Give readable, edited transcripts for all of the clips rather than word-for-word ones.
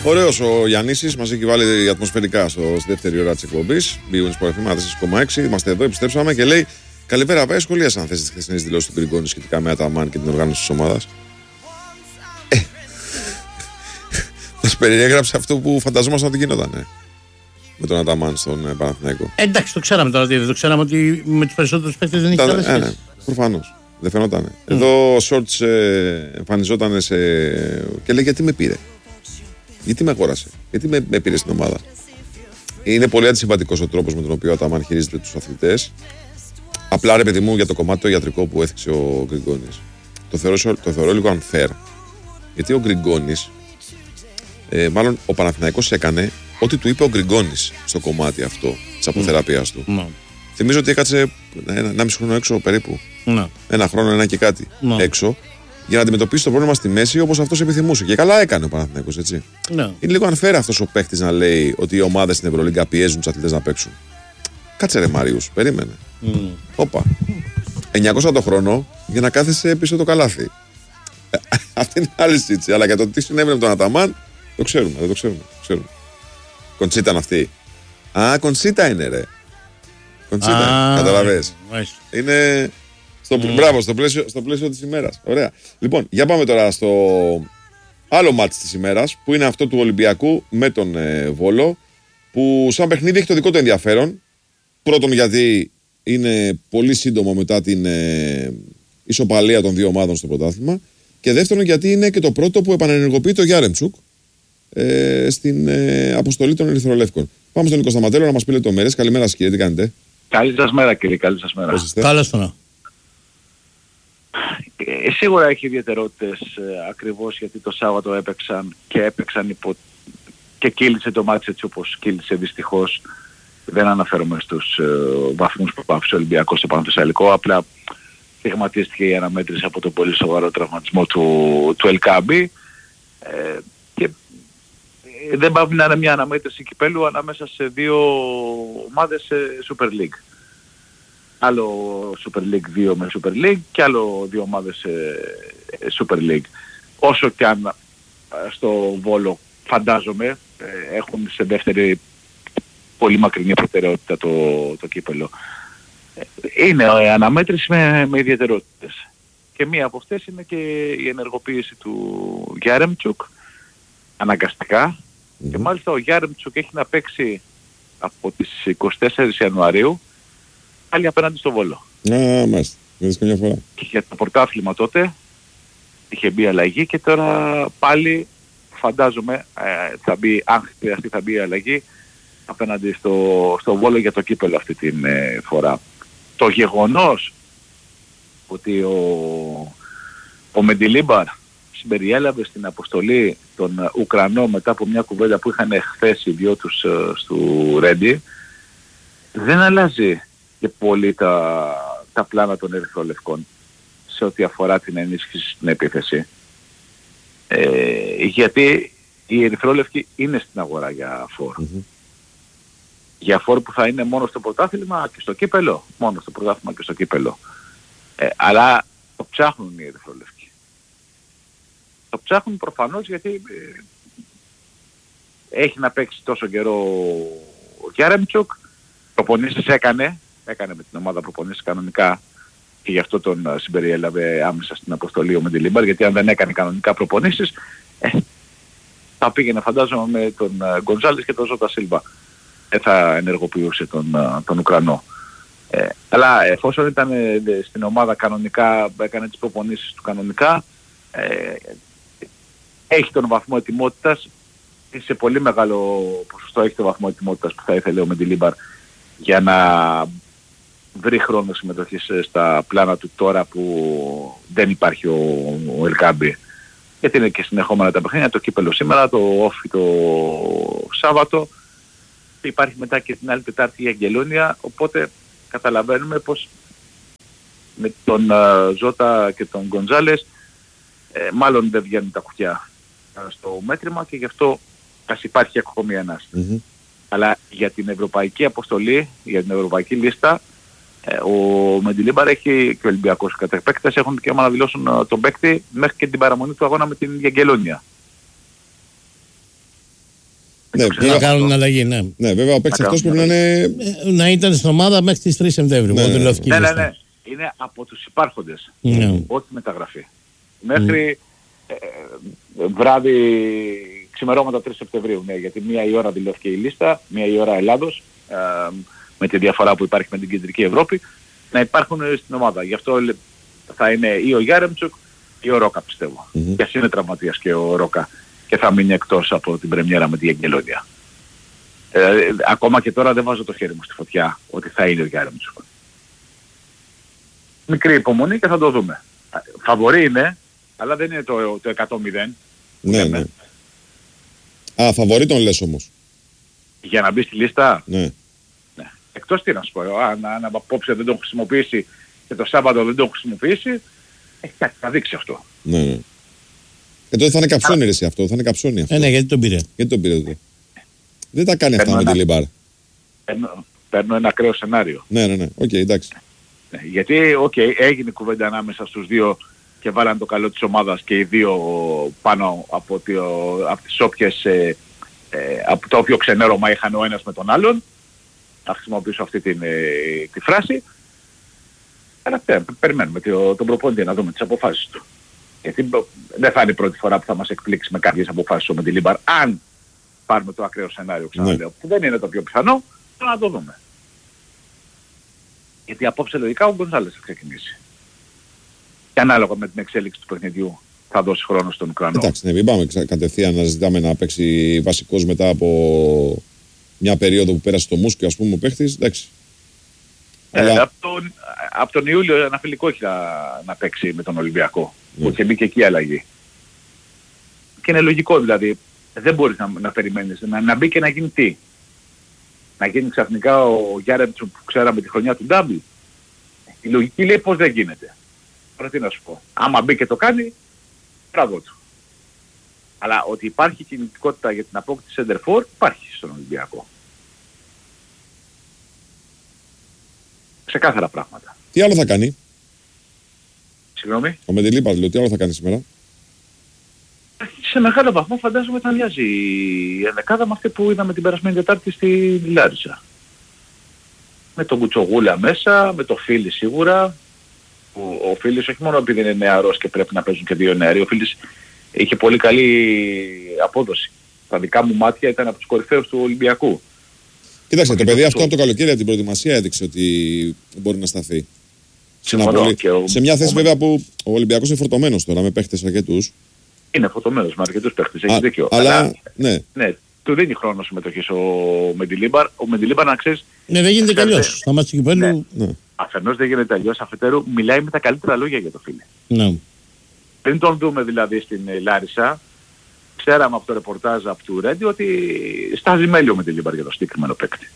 Ωραίος ο Γιαννίσης, μας έχει βάλει ατμοσφαιρικά στη δεύτερη ώρα της εκπομπής. Μπήγουν στις προεφημάδες 4,6. Είμαστε εδώ, επιστρέψαμε και λέει: καλημέρα, βέβαια, σχολίασαν αν θες τις χθεσινές δηλώσεις του Γκριγκόνη σχετικά με Αταμάν και την οργάνωση της ομάδας. Μας περιέγραψε αυτό που φανταζόμασταν ότι γινόταν με τον Αταμάν στον Παναθηναϊκό. Εντάξει, το ξέραμε τώρα, δεν το ξέραμε ότι με τους περισσότερους παίκτες δεν είχε καλές σχέσεις. Ναι, προφανώς. Δεν φαινόταν. Εδώ ο Σόρτς εμφανιζόταν και λέει: γιατί με πήρε. Γιατί με αγόρασε, γιατί με πήρε στην ομάδα. Είναι πολύ αντισυμβατικός ο τρόπος με τον οποίο ο Αταμάν χειρίζεται τους αθλητές. Απλά ρε παιδί μου για το κομμάτι το ιατρικό που έθιξε ο Γκριγκόνης. Το θεωρώ λίγο unfair. Γιατί ο Γκριγκόνης, μάλλον ο Παναθηναϊκός έκανε ό,τι του είπε ο Γκριγκόνης στο κομμάτι αυτό της αποθεραπείας του. Θυμίζω ότι έκατσε 1,5 χρόνο έξω περίπου. Ένα χρόνο, ένα και κάτι έξω. Για να αντιμετωπίσει το πρόβλημα στη μέση όπως αυτός επιθυμούσε. Και καλά έκανε ο Παναθηναϊκός, έτσι. Είναι λίγο unfair αυτός ο παίκτης να λέει ότι οι ομάδες στην Ευρωλίγκα πιέζουν τους αθλητές να παίξουν. Κάτσε ρε Μάριους, περίμενε. Όπα. 900 το χρόνο για να κάθεσαι πίσω το καλάθι. Αυτή είναι άλλη συζήτηση. Αλλά για το τι συνέβαινε με τον Αταμάν, το ξέρουμε, δεν το ξέρουμε. Κοντσίτα είναι αυτή. Α, Κοντσίτα είναι ρε. Κοντσίτα, καταλαβες. Είναι. Μπράβο, στο πλαίσιο της ημέρας. Ωραία. Λοιπόν, για πάμε τώρα στο άλλο μάτς της ημέρας, που είναι αυτό του Ολυμπιακού με τον Βόλο, που σαν παιχνίδι έχει το δικό του ενδιαφέρον. Πρώτον, γιατί είναι πολύ σύντομο μετά την ισοπαλία των δύο ομάδων στο πρωτάθλημα. Και δεύτερον, γιατί είναι και το πρώτο που επανενεργοποιεί το Γιάρεμτσουκ στην αποστολή των Ερυθρολεύκων. Πάμε στον Νίκο Σταματέλο να μας πει λεπτομέρειες. Καλημέρα σας κύριε, τι κάνετε. Καλή σας μέρα κύριε, καλή σας μέρα. Καλώς το να. Σίγουρα έχει ιδιαιτερότητες ακριβώς γιατί το Σάββατο έπαιξαν και κύλησε το μάτι έτσι όπως κύλησε δυστυχώς. Δεν αναφέρομαι στους βαθμούς που πάφησε ο Ολυμπιακός στο Παναθεσσαλικό, απλά στιγματίστηκε η αναμέτρηση από τον πολύ σοβαρό τραυματισμό του Ελκάμπη και δεν πάει να είναι μια αναμέτρηση κυπέλου ανάμεσα σε δύο ομάδες σε Super League. Άλλο Super League 2 με Super League και άλλο δύο ομάδες Super League. Όσο και αν στο Βόλο φαντάζομαι έχουν σε δεύτερη πολύ μακρινή προτεραιότητα το κύπελο. Είναι αναμέτρηση με ιδιαιτερότητες. Και μία από αυτές είναι και η ενεργοποίηση του Γιάρεμτσουκ αναγκαστικά. Και μάλιστα ο Γιάρεμτσουκ έχει να παίξει από τις 24 Ιανουαρίου πάλι απέναντι στο Βόλο. Μάλιστα. Δεν καμιά φορά. Και για το πρωτάθλημα τότε είχε μπει αλλαγή και τώρα πάλι φαντάζομαι θα μπει, αν χρειαστεί θα μπει αλλαγή απέναντι στο Βόλο για το κύπελο αυτή την φορά. Το γεγονός ότι ο Μεντιλίμπαρ συμπεριέλαβε στην αποστολή τον Ουκρανό μετά από μια κουβέντα που είχαν χθες οι δυο τους στο Ρέντι δεν αλλάζει και πολύ τα πλάνα των Ερυθρολευκών σε ό,τι αφορά την ενίσχυση στην επίθεση. Γιατί οι Ερυθρόλευκοι είναι στην αγορά για φόρ. Για φόρ που θα είναι μόνο στο πρωτάθλημα και στο κύπελο. Μόνο στο πρωτάθλημα και στο κύπελο. Αλλά το ψάχνουν οι Ερυθρόλευκοι. Το ψάχνουν προφανώς γιατί έχει να παίξει τόσο καιρό ο Γιάρεμτσουκ. Προπονήσεις έκανε με την ομάδα προπονήσεις κανονικά και γι' αυτό τον συμπεριέλαβε άμεσα στην αποστολή ο Μεντιλίμπαρ, γιατί αν δεν έκανε κανονικά προπονήσεις θα πήγαινε φαντάζομαι με τον Γκονζάλες και τον Ζώτα Σίλβα. Θα ενεργοποιούσε τον Ουκρανό. Αλλά εφόσον ήταν στην ομάδα κανονικά, έκανε τις προπονήσεις του κανονικά, έχει τον βαθμό ετοιμότητας, σε πολύ μεγάλο ποσοστό έχει τον βαθμό ετοιμότητας που θα ήθελε ο Μεντιλίμπαρ για να βρει χρόνο συμμετοχής στα πλάνα του τώρα που δεν υπάρχει ο Ελκάμπη. Γιατί είναι και συνεχόμενα τα παιχνίδια, το κύπελο σήμερα, το όφι το Σάββατο. Υπάρχει μετά και την άλλη Τετάρτη η Αγγελόνια, οπότε καταλαβαίνουμε πως με τον Ζώτα και τον Γκονζάλες μάλλον δεν βγαίνουν τα κουτιά στο μέτρημα και γι' αυτό ας υπάρχει ακόμη ένας. Αλλά για την ευρωπαϊκή αποστολή, για την ευρωπαϊκή λίστα, ο Μεντιλίμπαρ έχει και ο Ολυμπιακός κατά επέκταση έχουν δικαίωμα να δηλώσουν τον παίκτη μέχρι και την παραμονή του αγώνα με την Αγγελόνια. Να κάνουν αλλαγή, ναι. Ναι, βέβαια ο παίκτης αυτός πρέπει να είναι. Να ήταν στην ομάδα μέχρι τις 3 Σεπτέμβρη. Ναι. Είναι από τους υπάρχοντες. Όχι μεταγραφή. Μέχρι βράδυ ξημερώματα 3 Σεπτεμβρίου. Ναι, γιατί μία η ώρα δηλώθηκε η λίστα, μία η ώρα Ελλάδος, με τη διαφορά που υπάρχει με την Κεντρική Ευρώπη, να υπάρχουν στην ομάδα. Γι' αυτό θα είναι ή ο Γιάρεμτσουκ ή ο Ρόκα, πιστεύω. Και ας είναι τραυματίας και ο Ρόκα και θα μείνει εκτός από την πρεμιέρα με τη Αγγελόνια. Ακόμα και τώρα δεν βάζω το χέρι μου στη φωτιά ότι θα είναι ο Γιάρεμτσουκ. Μικρή υπομονή και θα το δούμε. Φαβορί είναι, αλλά δεν είναι το 100-0. Ναι. Α, φαβορί τον λες όμως. Για να μπει στη λίστα. Ναι. Εκτός τι να σου πω, αν απόψε δεν τον χρησιμοποιήσει και το Σάββατο δεν τον χρησιμοποιήσει, θα δείξει αυτό. Ναι. Τότε θα είναι καψόνι εσύ αυτό, θα είναι καψόνι αυτό. Ναι, γιατί τον πήρε. Γιατί τον πήρε τότε. Δεν τα κάνει αυτά με τη Λιμπάρ. Παίρνω ένα ακραίο σενάριο. Ναι, οκ, εντάξει. Γιατί, έγινε κουβέντα ανάμεσα στους δύο και βάλαν το καλό της ομάδας και οι δύο πάνω από τις όποιες, από το όποιο ξενέρωμα είχαν ο ένας με τον άλλον. Θα χρησιμοποιήσω αυτή τη φράση. Αλλά περιμένουμε τον προπονητή να δούμε τις αποφάσεις του. Γιατί δεν θα είναι η πρώτη φορά που θα μας εκπλήξει με κάποιες αποφάσεις με τη Λίμπαρ. Αν πάρουμε το ακραίο σενάριο, ξαναλέω, που δεν είναι το πιο πιθανό, να το δούμε. Γιατί απόψε λογικά ο Γκονζάλες θα ξεκινήσει. Και ανάλογα με την εξέλιξη του παιχνιδιού θα δώσει χρόνο στον Ουκρανό. Εντάξει, μην πάμε κατευθείαν να ζητάμε να παίξει βασικός μετά από μια περίοδο που πέρασε το Μούσκιο, ας πούμε, ο παίχτης. Εντάξει. Αλλά από τον Ιούλιο ένα φιλικό έχει να παίξει με τον Ολυμπιακό. Που είχε μπει και εκεί αλλαγή. Και είναι λογικό δηλαδή. Δεν μπορείς να περιμένεις. Να μπει και να γίνει τι. Να γίνει ξαφνικά ο Γιάρεμτσουκ που ξέραμε τη χρονιά του Ντάμπι. Η λογική λέει πως δεν γίνεται. Τώρα τι να σου πω. Άμα μπει και το κάνει, μπράβο του. Αλλά ότι υπάρχει κινητικότητα για την απόκτηση center for, υπάρχει στον Ολυμπιακό. Ξεκάθαρα πράγματα. Τι άλλο θα κάνει? Συγγνώμη. Ο Μεντιλίμπαρ, τι άλλο θα κάνει σήμερα? Σε μεγάλο βαθμό φαντάζομαι θα μοιάζει η ενδεκάδα με αυτή που είδαμε την περασμένη Τετάρτη στη Λάρισα. Με τον Κουτσογούλα μέσα, με τον Φίλη σίγουρα. Ο Φίλης όχι μόνο επειδή είναι νεαρός και πρέπει να παίζουν και δύο νεαροί, ο Φίλης είχε πολύ καλή απόδοση. Τα δικά μου μάτια ήταν από τους κορυφαίους του Ολυμπιακού. Κοίταξε, το παιδί αυτό από το καλοκαίρι από την προετοιμασία έδειξε ότι μπορεί να σταθεί. Σε μια θέση βέβαια που ο Ολυμπιακός είναι φορτωμένος τώρα με παίχτες αρκετούς. Είναι φορτωμένος με αρκετούς παίχτες, έχεις δίκιο. Αλλά ναι, του δίνει χρόνο συμμετοχής ο Μεντιλίμπαρ. Ο Μεντιλίμπαρ να ξέρεις... Ναι, δεν γίνεται αλλιώς. Θα μάθει κυπέλλου. Αφενός δεν γίνεται αλλιώς, αφετέρου μιλάει με τα καλύτερα λόγια για το φίλο. Ναι. Πριν τον δούμε δηλαδή στην Λάρισα, ξέραμε από το ρεπορτάζ από του Ρέντι ότι στάζει μέλιο με τη Λίμπαρ για το συγκεκριμένο παίκτη.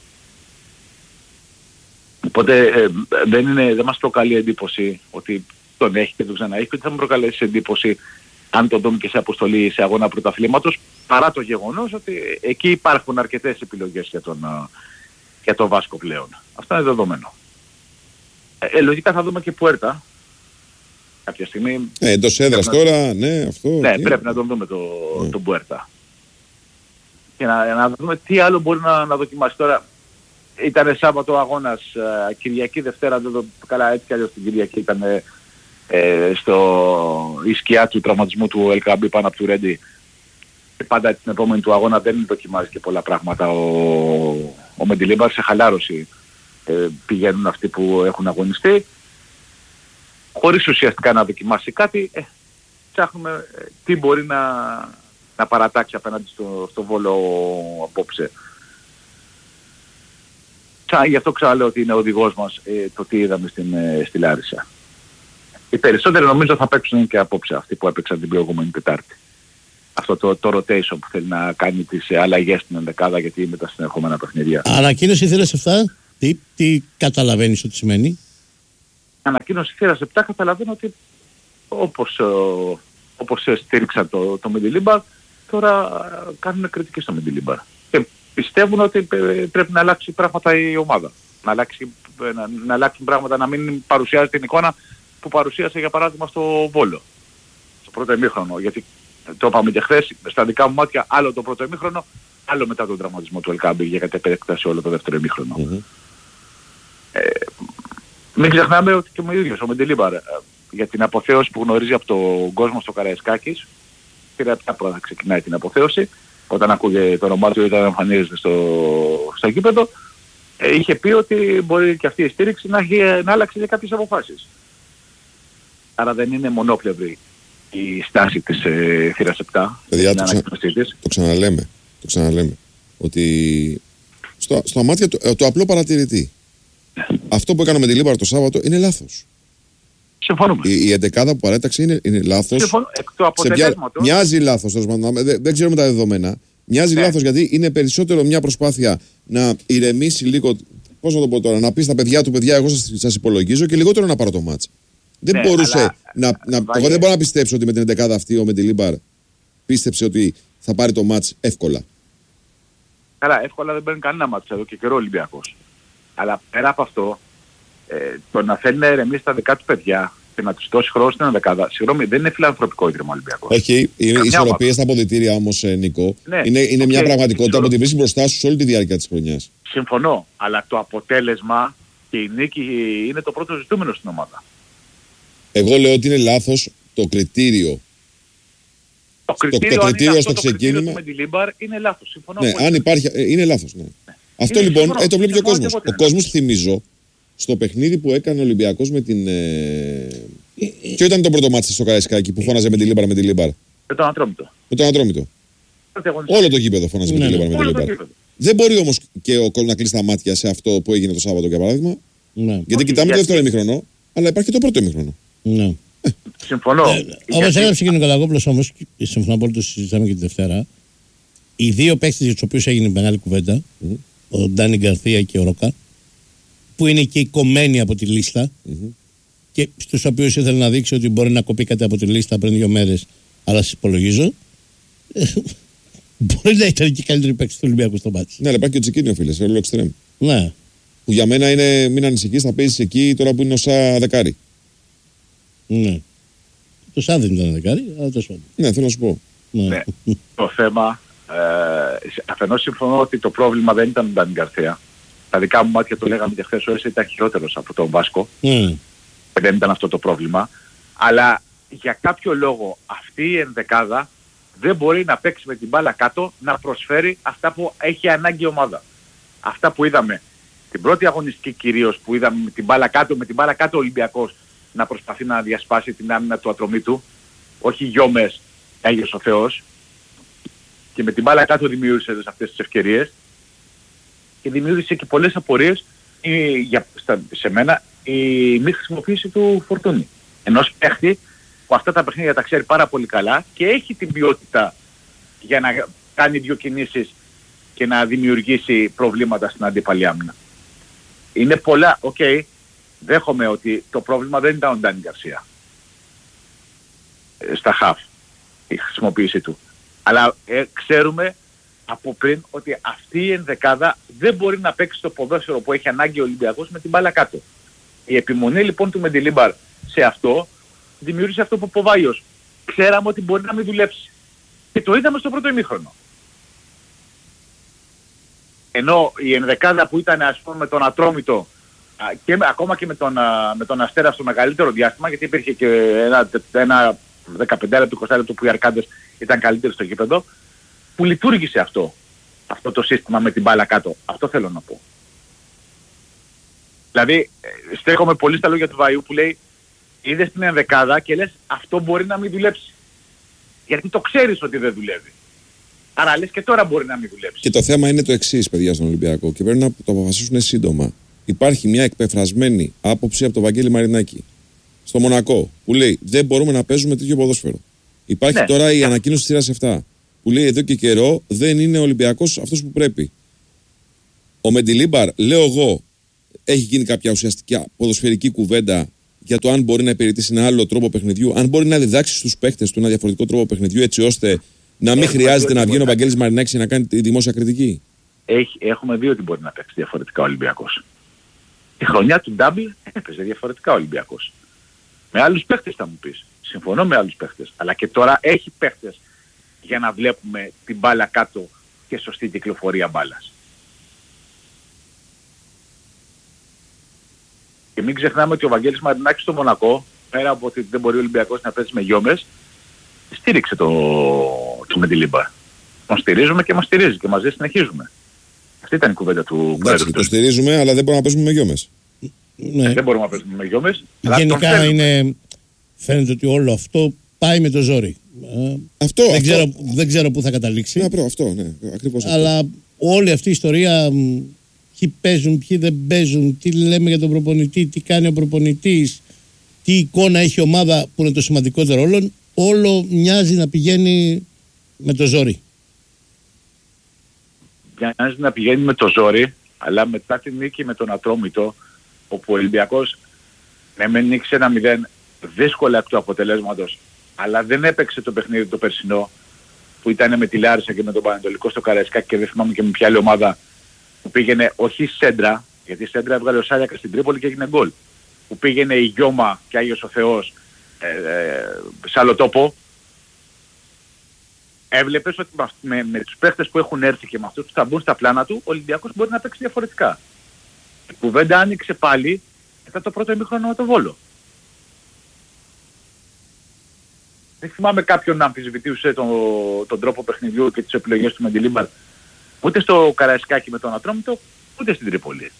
Οπότε δεν μας προκαλεί εντύπωση ότι τον έχει και τον ξαναέχει, και ότι θα μου προκαλέσει εντύπωση αν τον δούμε και σε αποστολή σε αγώνα πρωταθλήματος, παρά το γεγονός ότι εκεί υπάρχουν αρκετές επιλογές για τον Βάσκο πλέον. Αυτό είναι δεδομένο. Λογικά θα δούμε και Πουέρτα κάποια στιγμή. Εντός έδρας τώρα, ναι, αυτό. Ναι, πρέπει να τον δούμε τον Πουέρτα. Και να δούμε τι άλλο μπορεί να δοκιμάσει τώρα. Ήταν Σάββατο αγώνας, Κυριακή, Δευτέρα, καλά έτσι κι αλλιώς την Κυριακή ήταν η σκιά του τραυματισμού του Ελκαμπή πάνω από του Ρέντι. Πάντα την επόμενη του αγώνα δεν δοκιμάζει και πολλά πράγματα ο Μεντιλίμπαρ, σε χαλάρωση πηγαίνουν αυτοί που έχουν αγωνιστεί. Χωρίς ουσιαστικά να δοκιμάσει κάτι, ψάχνουμε τι μπορεί να παρατάξει απέναντι στο Βόλο απόψε. Γι' αυτό ξαναλέω ότι είναι ο οδηγός μας το τι είδαμε στη Λάρισα. Οι περισσότεροι νομίζω θα παίξουν και απόψε αυτοί που έπαιξαν την προηγούμενη Τετάρτη. Αυτό το rotation που θέλει να κάνει τις αλλαγές στην ενδεκάδα γιατί είναι τα συνεχόμενα παιχνίδια. Ανακοίνωση θύρας 7, τι καταλαβαίνεις ότι σημαίνει? Ανακοίνωση θύρας 7 καταλαβαίνω ότι όπως στήριξαν το Μεντιλίμπαρ, τώρα κάνουν κριτική στο Μεντιλίμπαρ. Και πιστεύουν ότι πρέπει να αλλάξει πράγματα η ομάδα. Να αλλάξει πράγματα, να μην παρουσιάζει την εικόνα που παρουσίασε για παράδειγμα στο Βόλο. Στο πρώτο ημίχρονο. Γιατί το είπαμε και χθες, στα δικά μου μάτια άλλο το πρώτο ημίχρονο, άλλο μετά τον τραυματισμό του Ελκάμπη για κατ' επέκταση όλο το δεύτερο ημίχρονο. Μην ξεχνάμε ότι και ο ίδιος ο Μεντιλίμπαρ για την αποθέωση που γνωρίζει από τον κόσμο στο Καραϊσκάκης, πήρε 7 πρώτα ξεκινάει την αποθέωση, όταν ακούγε το όνομά του όταν εμφανίζεται στο γήπεδο, είχε πει ότι μπορεί και αυτή η στήριξη να αλλάξει για κάποιες αποφάσεις. Άρα δεν είναι μονόπλευρη η στάση της θύρας 7. Παιδιά, το ξαναλέμε. Ότι στα μάτια του απλό παρατηρητή, αυτό που έκανε με τη Λίμπαρ το Σάββατο είναι λάθος. Συμφωνούμε. Η εντεκάδα που παρέταξε είναι λάθος. Μοιάζει λάθος, δεν ξέρουμε τα δεδομένα. Μοιάζει λάθος γιατί είναι περισσότερο μια προσπάθεια να ηρεμήσει λίγο. Πώς να το πω τώρα, να πει στα παιδιά του, παιδιά, εγώ σας υπολογίζω και λιγότερο να πάρω το μάτς. Δεν μπορούσε εγώ δεν μπορώ να πιστέψω ότι με την εντεκάδα αυτή ο Μεντιλίμπαρ πίστεψε ότι θα πάρει το μάτς εύκολα. Καλά, εύκολα δεν παίρνει κανένα μάτς εδώ και καιρό Ολυμπιακός. Αλλά πέρα από αυτό, το να θέλει να ηρεμήσει τα δικά του παιδιά και να τους δώσει χρόνο στην δεκάδα, συγγνώμη, δεν είναι φιλανθρωπικό ίδρυμα Ολυμπιακός. Όχι, είναι ισορροπίες στα αποδυτήρια όμως, Νίκο. Ναι, είναι μια πραγματικότητα που τη βρίσκει μπροστά σου όλη τη διάρκεια της χρονιάς. Συμφωνώ, αλλά το αποτέλεσμα και η νίκη είναι το πρώτο ζητούμενο στην ομάδα. Εγώ λέω ότι είναι λάθος το κριτήριο. Το κριτήριο στο ξεκίνημα με τη Λίμπαρ είναι λάθος. Συμφωνώ. Ναι, αν υπάρχει, είναι λάθος. Ναι. Αυτό λοιπόν το βλέπει και ο κόσμος. Ο κόσμος, θυμίζω, στο παιχνίδι που έκανε ο Ολυμπιακός με την. Ποιο ήταν το πρώτο μάτι στο Καραϊσκάκι που φώναζε με τη Λίμπαρ? Με τον Ατρόμητο. Με τον Ατρόμητο. Όλο το γήπεδο φώναζε με τη Λίμπαρ. Δεν μπορεί όμως και ο κόσμο να κλείσει τα μάτια σε αυτό που έγινε το Σάββατο για παράδειγμα. Γιατί κοιτάμε το δεύτερο ημίχρονο, αλλά υπάρχει και το πρώτο ημίχρονο. Ναι. Συμφωνώ. Όπως έγραψε και ο Νικολακόπουλος όμως, συμφωνώ πολύ, το συζητάμε και τη Δευτέρα, οι δύο παίκτες για τους οποίους έγινε μεγάλη κουβέντα, ο Ντάνι Γκαρθία και ο Ρόκα, που είναι και κομμένοι από τη λίστα και στους οποίους ήθελε να δείξει ότι μπορεί να κοπεί κάτι από τη λίστα πριν 2 μέρες, αλλά σας υπολογίζω, μπορεί να ήταν και καλύτερη παίκτη του Ολυμπιακού στο μάτι. Ναι, αλλά υπάρχει και ο Τσικίνιο, φίλε, σε ρόλο εξτρέμ. Ναι. Που για μένα είναι, μην ανησυχείς, θα παίζεις εκεί τώρα που είναι ο Σα δεκάρι. Ναι. Το Σα δεν ήταν δεκάρι, αλλά το Σόντ. Ναι, θέλω να σου πω. Ναι. Το θέμα, αφενός συμφωνώ ότι το πρόβλημα δεν ήταν ο Ντάνι Γκαρθία. Τα δικά μου μάτια το λέγαμε και χθες, ο Έσε ήταν χειρότερος από τον Βάσκο. Δεν ήταν αυτό το πρόβλημα. Αλλά για κάποιο λόγο αυτή η ενδεκάδα δεν μπορεί να παίξει με την μπάλα κάτω, να προσφέρει αυτά που έχει ανάγκη η ομάδα. Αυτά που είδαμε την πρώτη αγωνιστική κυρίως, που είδαμε με την μπάλα κάτω ο Ολυμπιακός να προσπαθεί να διασπάσει την άμυνα του Ατρομήτου, όχι Γιόμες, Άγιος ο Θεός, και με την μπάλα κάτω δημιούργησε αυτές τις ευκαιρίες και δημιούργησε και πολλές απορίες σε μένα η μη χρησιμοποίηση του Φορτούνη. Ενός παίχτη που αυτά τα παιχνίδια τα ξέρει πάρα πολύ καλά και έχει την ποιότητα για να κάνει 2 κινήσεις και να δημιουργήσει προβλήματα στην αντίπαλη άμυνα. Είναι πολλά, δέχομαι ότι το πρόβλημα δεν ήταν ο Ντάνι Γκαρσία στα χαφ, η χρησιμοποίηση του. Αλλά ξέρουμε από πριν ότι αυτή η ενδεκάδα δεν μπορεί να παίξει το ποδόσφαιρο που έχει ανάγκη ο Ολυμπιακός με την μπάλα κάτω. Η επιμονή λοιπόν του Μεντιλίμπαρ σε αυτό δημιούργησε αυτό που είπε ο Βάιος. Ξέραμε ότι μπορεί να μην δουλέψει. Και το είδαμε στο πρώτο ημίχρονο. Ενώ η ενδεκάδα που ήταν ας πούμε με τον Ατρόμητο και ακόμα και με τον Αστέρα στο μεγαλύτερο διάστημα, γιατί υπήρχε και ένα 15 λεπτό, 20 λεπτό που οι Αρκάντες ήταν καλύτεροι στο γήπεδο, που λειτουργήσε αυτό το σύστημα με την μπάλα κάτω. Αυτό θέλω να πω. Δηλαδή, στέκομαι πολύ στα λόγια του Βαϊού που λέει, είδες την ενδεκάδα και λες αυτό μπορεί να μην δουλέψει. Γιατί το ξέρεις ότι δεν δουλεύει. Άρα λες και τώρα μπορεί να μην δουλέψει. Και το θέμα είναι το εξής, παιδιά, στον Ολυμπιακό, και πρέπει να το αποφασίσουν σύντομα. Υπάρχει μια εκπεφρασμένη άποψη από τον Βαγγέλη Μαρινάκη στο Μονακό που λέει δεν μπορούμε να παίζουμε τέτοιο ποδόσφαιρο. Υπάρχει τώρα η ανακοίνωση της σειράς 7 που λέει εδώ και καιρό δεν είναι ο Ολυμπιακός αυτός που πρέπει. Ο Μεντιλίμπαρ, λέω εγώ, έχει γίνει κάποια ουσιαστική ποδοσφαιρική κουβέντα για το αν μπορεί να υπηρετήσει ένα άλλο τρόπο παιχνιδιού, αν μπορεί να διδάξει στους παίχτες του ένα διαφορετικό τρόπο παιχνιδιού, έτσι ώστε να μην χρειάζεται να βγει ο Βαγγέλης Μαρινάκης να κάνει τη δημόσια κριτική. Έχουμε δει ότι μπορεί να παίξει διαφορετικά ο Ολυμπιακός. Η χρονιά του Ντάμπλ έπαιζε διαφορετικά ο Ολυμπιακός. Με άλλους παίχτες θα μου πεις. Συμφωνώ με άλλους παίχτες. Αλλά και τώρα έχει παίχτες για να βλέπουμε την μπάλα κάτω και σωστή κυκλοφορία μπάλας. Και μην ξεχνάμε ότι ο Βαγγέλης Μαρινάκης στο Μονακό, πέρα από ότι δεν μπορεί ο Ολυμπιακός να παίζει με Γιόμες, στήριξε το Μεντιλίμπαρ. Τον στηρίζουμε και μας στηρίζει και μαζί συνεχίζουμε. Αυτή ήταν η κουβέντα του Εντάξει, το στηρίζουμε, αλλά δεν μπορούμε να παίζουμε με Γιόμες. Ναι. Δεν μπορούμε να παίζουμε με Γιόμες. Γενικά φαίνεται ότι όλο αυτό πάει με το ζόρι. Δεν ξέρω πού θα καταλήξει. Ακριβώς αλλά αυτό. Όλη αυτή η ιστορία, ποιοι παίζουν, ποιοι δεν παίζουν, τι λέμε για τον προπονητή, τι κάνει ο προπονητής, τι εικόνα έχει η ομάδα που είναι το σημαντικότερο όλο μοιάζει να πηγαίνει με το ζόρι. Μοιάζει να πηγαίνει με το ζόρι, αλλά μετά την νίκη με τον Ατρόμητο, όπου ο Ολυμπιακός μεν νίκησε 1-0 δύσκολα εκ του αποτελέσματος, αλλά δεν έπαιξε το παιχνίδι το περσινό που ήταν με τη Λάρισα και με τον Πανετολικό στο Καραϊσκάκι και δεν θυμάμαι και με ποια άλλη ομάδα που πήγαινε όχι σέντρα, γιατί σέντρα έβγαλε ο Σάλιακας στην Τρίπολη και έγινε γκολ, που πήγαινε η Γιώμα και Άγιος ο Θεός σε άλλο τόπο. Έβλεπες ότι με τους παίχτες που έχουν έρθει και με αυτούς που θα μπουν στα πλάνα του, ο Ολυμπιακός μπορεί να παίξει διαφορετικά. Η κουβέντα άνοιξε πάλι μετά το πρώτο ημίχρονο με το Βόλο. Δεν θυμάμαι κάποιον να αμφισβητούσε τον τρόπο παιχνιδιού και τις επιλογές του Μεντιλίμπαρ ούτε στο Καραϊσκάκι με τον Ατρόμητο, ούτε στην Τρίπολη.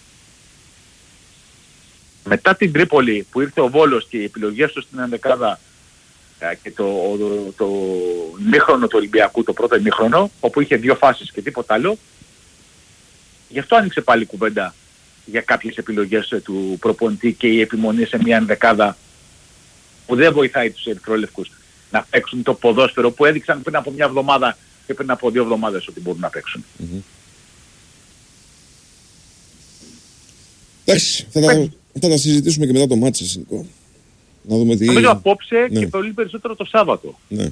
Μετά την Τρίπολη που ήρθε ο Βόλος και οι επιλογές του στην ενδεκάδα και το ημίχρονο του Ολυμπιακού, το πρώτο ημίχρονο, όπου είχε 2 φάσεις και τίποτα άλλο, γι' αυτό άνοιξε πάλι κουβέντα για κάποιες επιλογές του προπονητή και η επιμονή σε μια ενδεκάδα που δεν βοηθάει τους ερυθρόλευκους να παίξουν το ποδόσφαιρο που έδειξαν πριν από μια εβδομάδα και πριν από 2 εβδομάδες ότι μπορούν να παίξουν. Εντάξει, θα τα συζητήσουμε και μετά το μάτσο, Νικό. Να δούμε τι... Νομίζω απόψε και πολύ περισσότερο το Σάββατο. Ναι.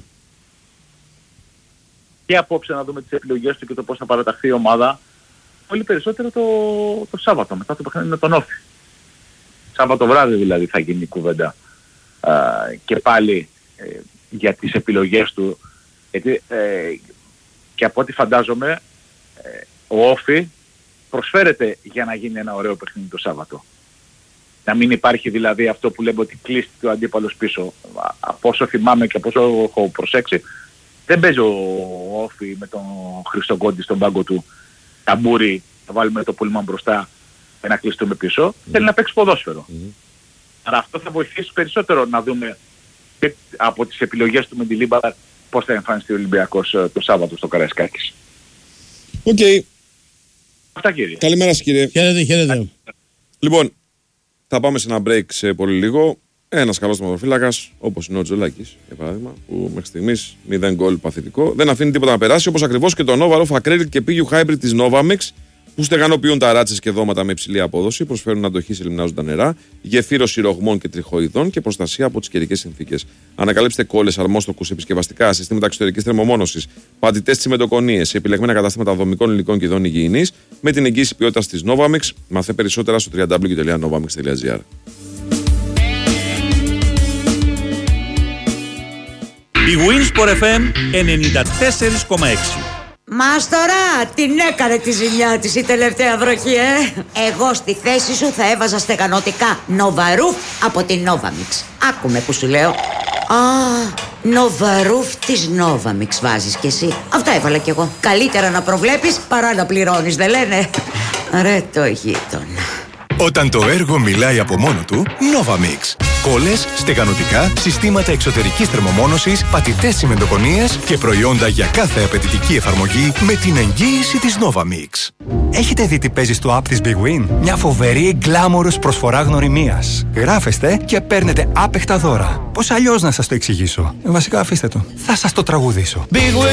Και απόψε να δούμε τις επιλογές του και το πώς θα παραταχθεί η ομάδα. Πολύ περισσότερο το Σάββατο, μετά το παιχνίδι με τον Όφη. Σάββατο βράδυ δηλαδή θα γίνει η κουβέντα και πάλι για τις επιλογές του. Γιατί και από ό,τι φαντάζομαι ο Όφη προσφέρεται για να γίνει ένα ωραίο παιχνίδι το Σάββατο. Να μην υπάρχει δηλαδή αυτό που λέμε ότι κλείστηκε ο αντίπαλος πίσω. Από όσο θυμάμαι και από όσο έχω προσέξει, δεν παίζει ο Όφη με τον Χριστογκόντη στον πάγκο του ταμπούρι, θα βάλουμε το πούλμαν μπροστά και να κλειστούμε πίσω. Θέλει να παίξει ποδόσφαιρο. Άρα αυτό θα βοηθήσει περισσότερο να δούμε και από τις επιλογές του Μεντιλίμπαρ πώς θα εμφανιστεί ο Ολυμπιακός το Σάββατο στο Καραϊσκάκης. Οκ. Αυτά κύριε. Καλημέρα σας κύριε. Χαίρετε. Λοιπόν, θα πάμε σε ένα break σε πολύ λίγο. Ένας καλός τερματοφύλακας, όπως είναι ο Τζολάκης, για παράδειγμα, που μέχρι στιγμής 0 γκολ παθητικό, δεν αφήνει τίποτα να περάσει, όπως ακριβώς και το Nova Roof Acrylic και Pigu Hybrid της Novamix, που στεγανοποιούν ταράτσες και δώματα με υψηλή απόδοση, προσφέρουν αντοχή σε λιμνάζοντα νερά, γεφύρωση ρογμών και τριχοειδών και προστασία από τις καιρικές συνθήκες. Ανακαλύψτε κόλλες, αρμόστοκους, επισκευαστικά, συστήματα εξωτερικής θερμομόνωσης, πατητές τσιμεντοκονίες, επιλεγμένα καταστήματα δομικών υλικών και ειδών υγιεινής, με την εγγύηση ποιότητας της Novamix. Μάθε περισσότερα στο www.novamix.gr. Η Winsport FM 94,6. Μάστορα, την έκανε τη ζημιά της η τελευταία βροχή, Εγώ στη θέση σου θα έβαζα στεγανοτικά Nova Roof από την Novamix. Άκουμε που σου λέω. Nova Roof της Novamix βάζεις κι εσύ. Αυτά έβαλα κι εγώ. Καλύτερα να προβλέπεις παρά να πληρώνεις, δεν λένε? Ρε το γείτονα. Όταν το έργο μιλάει από μόνο του, Novamix. Κόλλες, στεγανοτικά, συστήματα εξωτερικής θερμομόνωσης, πατητές τσιμεντοκονίες και προϊόντα για κάθε απαιτητική εφαρμογή με την εγγύηση της Novamix. Έχετε δει τι παίζει στο app της Big Win? Μια φοβερή γκλάμορος προσφορά γνωριμίας. Γράφεστε και παίρνετε άπεχτα δώρα. Πώς αλλιώς να σας το εξηγήσω? Βασικά αφήστε το. Θα σας το τραγουδήσω.